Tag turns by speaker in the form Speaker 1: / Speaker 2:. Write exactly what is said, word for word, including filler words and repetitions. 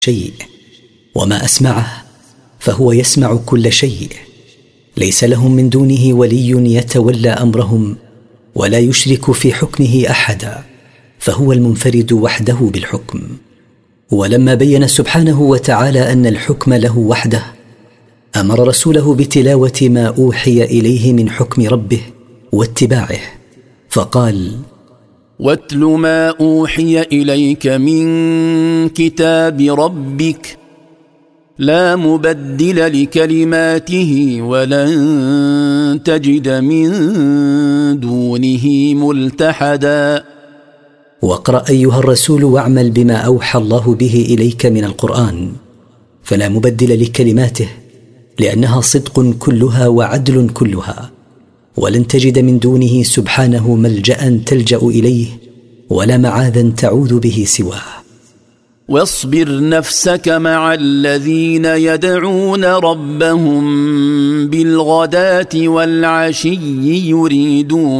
Speaker 1: شيء، وما أسمعه فهو يسمع كل شيء، ليس لهم من دونه ولي يتولى أمرهم ولا يشرك في حكمه أحدا، فهو المنفرد وحده بالحكم. ولما بين سبحانه وتعالى أن الحكم له وحده، أمر رسوله بتلاوة ما أوحي إليه من حكم ربه واتباعه، فقال:
Speaker 2: واتل ما أوحي إليك من كتاب ربك لا مبدل لكلماته ولن تجد من دونه ملتحدا.
Speaker 1: واقرأ أيها الرسول واعمل بما أوحى الله به إليك من القرآن، فلا مبدل لكلماته، لأنها صدق كلها وعدل كلها، ولن تجد من دونه سبحانه ملجأ تلجأ إليه ولا معاذا تعوذ به سواه.
Speaker 2: واصبر نفسك مع الذين يدعون ربهم بالغداة والعشي يريدون